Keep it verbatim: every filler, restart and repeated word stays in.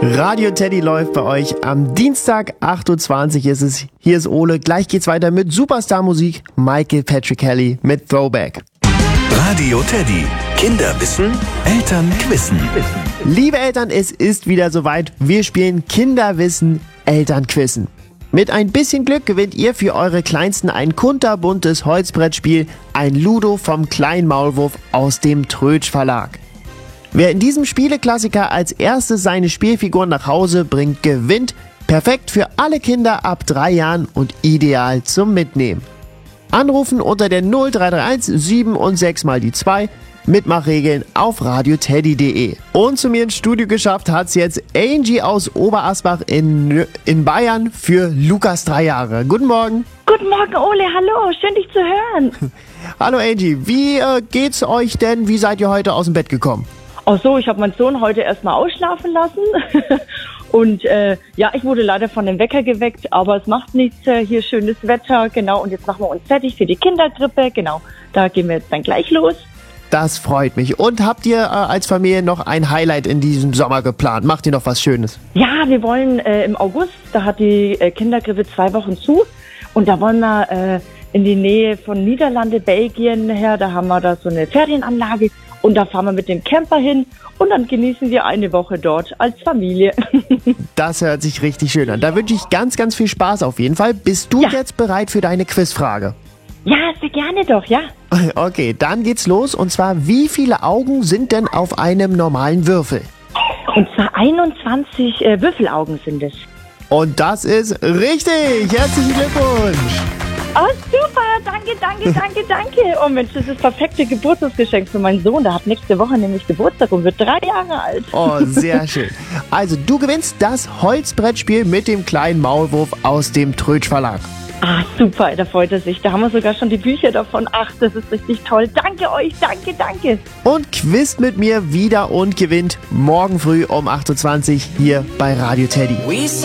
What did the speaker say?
Radio Teddy läuft bei euch. Am Dienstag, acht Uhr zwanzig ist es. Hier ist Ole. Gleich geht's weiter mit Superstar-Musik. Michael Patrick Kelly mit Throwback. Radio Teddy. Kinder wissen, Eltern quissen. Liebe Eltern, es ist wieder soweit. Wir spielen Kinderwissen, Eltern quissen. Mit ein bisschen Glück gewinnt ihr für eure Kleinsten ein kunterbuntes Holzbrettspiel, ein Ludo vom kleinen Maulwurf aus dem Trötsch Verlag. Wer in diesem Spieleklassiker als erstes seine Spielfiguren nach Hause bringt, gewinnt. Perfekt für alle Kinder ab drei Jahren und ideal zum Mitnehmen. Anrufen unter der null drei drei eins sieben und sechs mal die zwei. Mitmachregeln auf radioteddy punkt de. Und zu mir ins Studio geschafft hat's jetzt Angie aus Oberasbach in, in Bayern für Lukas drei Jahre. Guten Morgen. Guten Morgen, Ole. Hallo. Schön, dich zu hören. Hallo Angie. Wie äh, geht's euch denn? Wie seid ihr heute aus dem Bett gekommen? Ach so, ich habe meinen Sohn heute erstmal ausschlafen lassen. Und äh, ja, ich wurde leider von dem Wecker geweckt, aber es macht nichts. Äh, hier schönes Wetter, genau. Und jetzt machen wir uns fertig für die Kindergrippe. Genau, da gehen wir jetzt dann gleich los. Das freut mich. Und habt ihr äh, als Familie noch ein Highlight in diesem Sommer geplant? Macht ihr noch was Schönes? Ja, wir wollen äh, im August, da hat die äh, Kindergrippe zwei Wochen zu. Und da wollen wir äh, in die Nähe von Niederlande, Belgien her, da haben wir da so eine Ferienanlage. Und da fahren wir mit dem Camper hin und dann genießen wir eine Woche dort als Familie. Das hört sich richtig schön an. Da wünsche ich ganz, ganz viel Spaß auf jeden Fall. Bist du Ja. jetzt bereit für deine Quizfrage? Ja, sehr gerne doch, ja. Okay, dann geht's los. Und zwar, wie viele Augen sind denn auf einem normalen Würfel? Und zwar einundzwanzig äh, Würfelaugen sind es. Und das ist richtig. Herzlichen Glückwunsch. Oh, super. Danke, danke, danke, danke. Oh Mensch, das ist das perfekte Geburtstagsgeschenk für meinen Sohn. Der hat nächste Woche nämlich Geburtstag und wird drei Jahre alt. Oh, sehr schön. Also, du gewinnst das Holzbrettspiel mit dem kleinen Maulwurf aus dem Trötsch Verlag. Ah, super, da freut er sich. Da haben wir sogar schon die Bücher davon. Ach, das ist richtig toll. Danke euch, danke, danke. Und quizt mit mir wieder und gewinnt morgen früh um acht Uhr zwanzig hier bei Radio Teddy.